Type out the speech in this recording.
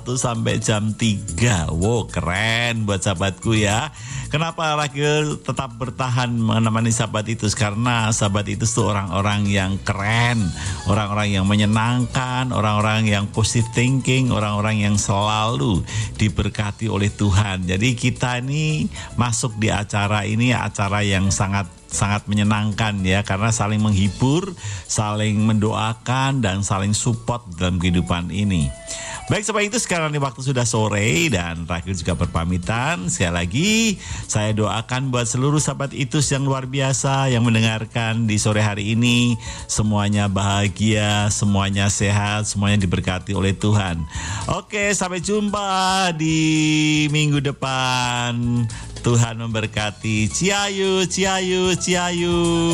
sampai jam 3. Wow, keren buat sahabatku ya. Kenapa Ragil tetap bertahan menemani sahabat itu? Karena sahabat itu tuh orang-orang yang keren, orang-orang yang menyenangkan, orang-orang yang positive thinking, orang-orang yang selalu diberkati oleh Tuhan. Jadi kita ini masuk di acara ini, acara yang sangat menyenangkan ya, karena saling menghibur, saling mendoakan, dan saling support dalam kehidupan ini. Baik, seperti itu sekarang waktu sudah sore dan Ragil juga berpamitan. Sekali lagi saya doakan buat seluruh sahabat Itus yang luar biasa yang mendengarkan di sore hari ini, semuanya bahagia, semuanya sehat, semuanya diberkati oleh Tuhan. Oke, sampai jumpa di minggu depan. Tuhan memberkati. Ciayu, ciayu, ciayu.